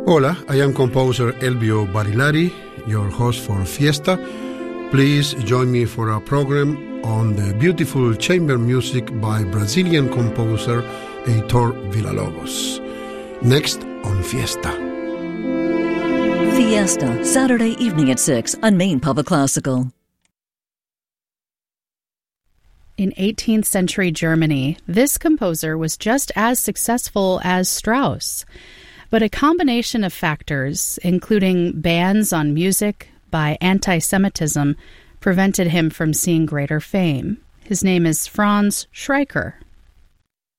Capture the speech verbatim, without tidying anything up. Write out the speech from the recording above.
Hola, I am composer Elvio Barilari, your host for Fiesta. Please join me for a program on the beautiful chamber music by Brazilian composer Heitor Villa-Lobos. Next on Fiesta. Fiesta, Saturday evening at six on Maine Public Classical. In eighteenth century Germany, this composer was just as successful as Strauss. But a combination of factors, including bans on music by anti-Semitism, prevented him from seeing greater fame. His name is Franz Schreiker.